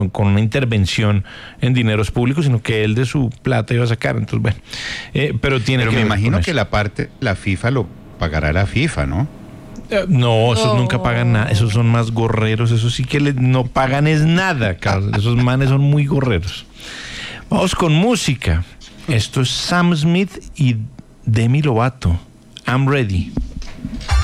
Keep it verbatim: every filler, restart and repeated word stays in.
con una intervención en dineros públicos, sino que él de su plata iba a sacar. Entonces, bueno, eh, pero tiene pero que me ver imagino con que eso. la parte, la FIFA lo pagará la FIFA, ¿no? Eh, No, esos Oh. nunca pagan nada, esos son más gorreros, esos sí que le- no pagan es nada, Carlos. Esos manes son muy gorreros. Vamos con música. Esto es Sam Smith y Demi Lovato. I'm ready.